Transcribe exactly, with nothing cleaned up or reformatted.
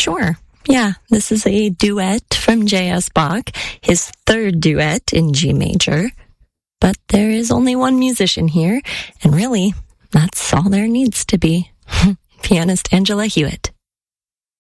Sure. Yeah, this is a duet from J S. Bach, his third duet in G major. But there is only one musician here, and really, that's all there needs to be. Pianist Angela Hewitt.